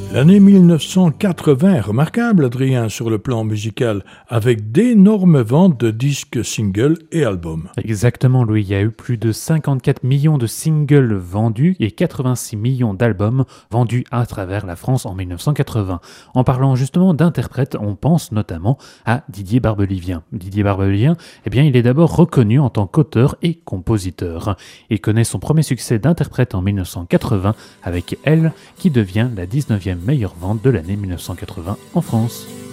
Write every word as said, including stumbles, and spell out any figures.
L'année mille neuf cent quatre-vingts est remarquable, Adrien, sur le plan musical, avec d'énormes ventes de disques singles et albums. Exactement, Louis. Il y a eu plus de cinquante-quatre millions de singles vendus et quatre-vingt-six millions d'albums vendus à travers la France en mille neuf cent quatre-vingts. En parlant justement d'interprètes, on pense notamment à Didier Barbelivien. Didier Barbelivien, eh bien, il est d'abord reconnu en tant qu'auteur et compositeur. Il connaît son premier succès d'interprète en mille neuf cent quatre-vingts avec Elle, qui devient la dix-neuvième meilleure vente de l'année mille neuf cent quatre-vingts en France.